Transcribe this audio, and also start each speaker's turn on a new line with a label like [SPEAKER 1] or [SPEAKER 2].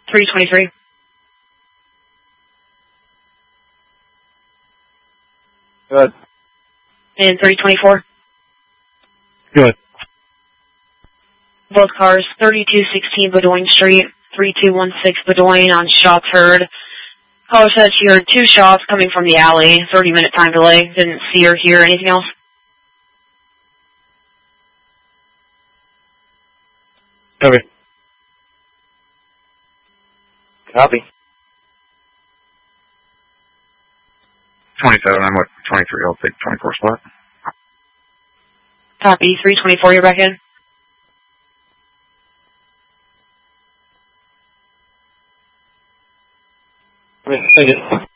[SPEAKER 1] 323.
[SPEAKER 2] Good.
[SPEAKER 1] And 324.
[SPEAKER 3] Good.
[SPEAKER 1] Both cars, 3216 Bedoin Street, 3216 Bedoin on shots heard. Caller said she heard 2 shots coming from the alley, 30-minute time delay. Didn't see or hear anything else.
[SPEAKER 3] Copy.
[SPEAKER 2] Copy.
[SPEAKER 4] 27, I'm with 23, I'll take 24 spot.
[SPEAKER 1] Copy, 324, you're back in.
[SPEAKER 2] Take it.